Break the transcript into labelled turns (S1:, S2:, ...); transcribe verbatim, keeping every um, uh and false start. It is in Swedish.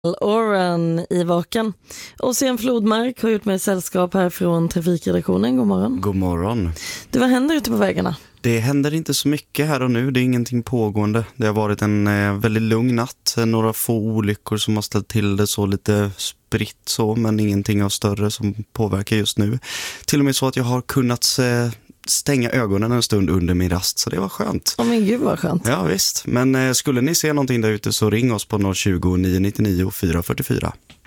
S1: Oren i Vaken. Ossian Flodmark har gjort mig sällskap här från trafikredaktionen. God morgon.
S2: God morgon.
S1: Du, vad händer ute på vägarna?
S2: Det händer inte så mycket här och nu. Det är ingenting pågående. Det har varit en eh, väldigt lugn natt. Några få olyckor som har ställt till det så lite spritt så, men ingenting av större som påverkar just nu. Till och med så att jag har kunnat eh, stänga ögonen en stund under min rast, så det var skönt.
S1: Åh men gud vad skönt.
S2: Ja visst, men eh, skulle ni se någonting där ute så ring oss på noll tjugo, nio nio nio, fyra fyra fyra.